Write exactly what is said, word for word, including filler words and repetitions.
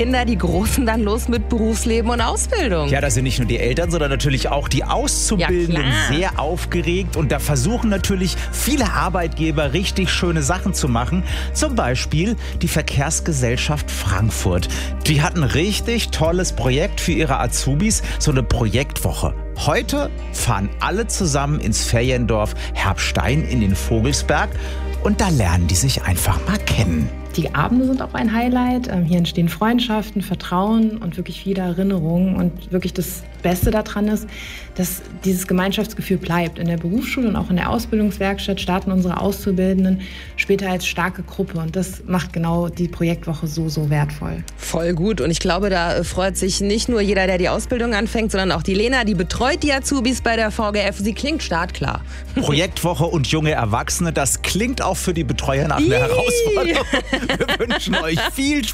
Kinder, die Großen dann los mit Berufsleben und Ausbildung. Ja, da sind nicht nur die Eltern, sondern natürlich auch die Auszubildenden Ja, klar. sehr aufgeregt. Und da versuchen natürlich viele Arbeitgeber richtig schöne Sachen zu machen. Zum Beispiel die Verkehrsgesellschaft Frankfurt. Die hat ein richtig tolles Projekt für ihre Azubis, so eine Projektwoche. Heute fahren alle zusammen ins Feriendorf Herbstein in den Vogelsberg und da lernen die sich einfach mal kennen. Die Abende sind auch ein Highlight. Hier entstehen Freundschaften, Vertrauen und wirklich viele Erinnerungen. Und wirklich das Beste daran ist, dass dieses Gemeinschaftsgefühl bleibt. In der Berufsschule und auch in der Ausbildungswerkstatt starten unsere Auszubildenden später als starke Gruppe. Und das macht genau die Projektwoche so, so wertvoll. Voll gut. Und ich glaube, da freut sich nicht nur jeder, der die Ausbildung anfängt, sondern auch die Lena, die betreut die Azubis bei der V G F. Sie klingt startklar. Projektwoche und junge Erwachsene, das klingt auch für die Betreuer nach einer Herausforderung. Wir wünschen euch viel Spaß.